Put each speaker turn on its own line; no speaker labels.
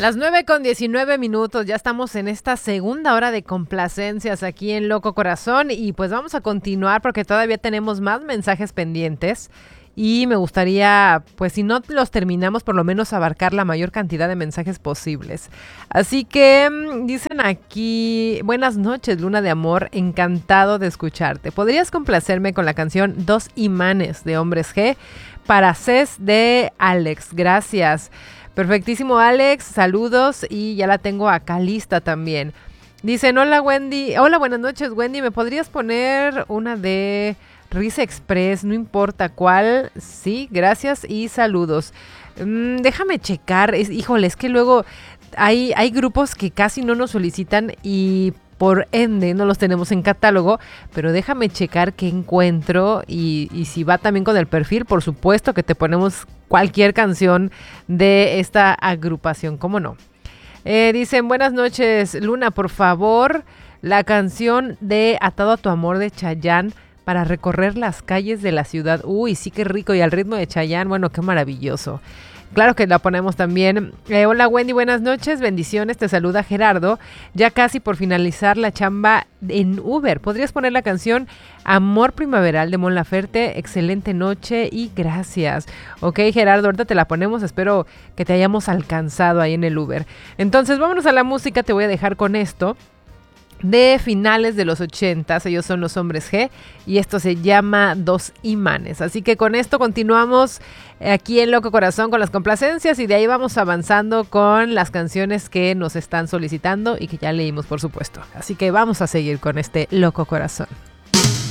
Las 9:19, ya estamos en esta segunda hora de complacencias aquí en Loco Corazón y pues vamos a continuar porque todavía tenemos más mensajes pendientes y me gustaría, pues si no los terminamos, por lo menos abarcar la mayor cantidad de mensajes posibles. Así que dicen aquí, buenas noches Luna de Amor, encantado de escucharte. ¿Podrías complacerme con la canción Dos Imanes de Hombres G para Cés de Alex? Gracias. Perfectísimo, Alex, saludos y ya la tengo acá lista también. Dicen, hola Wendy, hola, buenas noches Wendy, ¿me podrías poner una de Risa Express? No importa cuál, sí, gracias y saludos. Déjame checar, híjole, es que luego hay grupos que casi no nos solicitan y por ende no los tenemos en catálogo, pero déjame checar qué encuentro y si va también con el perfil, por supuesto que te ponemos cualquier canción de esta agrupación, ¿cómo no? Dicen, buenas noches Luna, por favor, la canción de Atado a tu amor de Chayanne para recorrer las calles de la ciudad. Uy, sí, qué rico, y al ritmo de Chayanne, bueno, qué maravilloso. Claro que la ponemos también. Hola Wendy, buenas noches, bendiciones, te saluda Gerardo. Ya casi por finalizar la chamba en Uber. ¿Podrías poner la canción Amor Primaveral de Mon Laferte? Excelente noche y gracias. Ok, Gerardo, ahorita te la ponemos, espero que te hayamos alcanzado ahí en el Uber. Entonces, vámonos a la música, te voy a dejar con esto. De finales de los 80s, ellos son los Hombres G y esto se llama Dos Imanes. Así que con esto continuamos aquí en Loco Corazón con las complacencias y de ahí vamos avanzando con las canciones que nos están solicitando y que ya leímos, por supuesto. Así que vamos a seguir con este Loco Corazón.